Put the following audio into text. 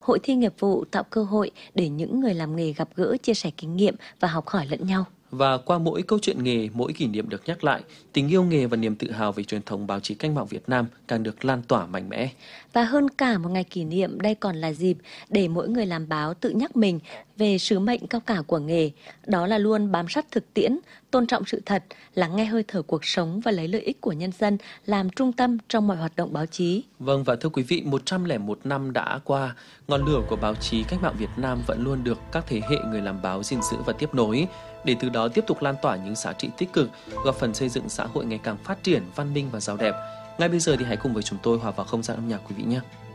Hội thi nghiệp vụ tạo cơ hội để những người làm nghề gặp gỡ, chia sẻ kinh nghiệm và học hỏi lẫn nhau. Và qua mỗi câu chuyện nghề, mỗi kỷ niệm được nhắc lại, tình yêu nghề và niềm tự hào về truyền thống báo chí cách mạng Việt Nam càng được lan tỏa mạnh mẽ. Và hơn cả một ngày kỷ niệm, đây còn là dịp để mỗi người làm báo tự nhắc mình về sứ mệnh cao cả của nghề. Đó là luôn bám sát thực tiễn, tôn trọng sự thật, lắng nghe hơi thở cuộc sống và lấy lợi ích của nhân dân làm trung tâm trong mọi hoạt động báo chí. Vâng, và thưa quý vị, 101 năm đã qua, ngọn lửa của báo chí cách mạng Việt Nam vẫn luôn được các thế hệ người làm báo gìn giữ và tiếp nối, để từ đó tiếp tục lan tỏa những giá trị tích cực, góp phần xây dựng xã hội ngày càng phát triển, văn minh và giàu đẹp. Ngay bây giờ thì hãy cùng với chúng tôi hòa vào không gian âm nhạc quý vị nhé.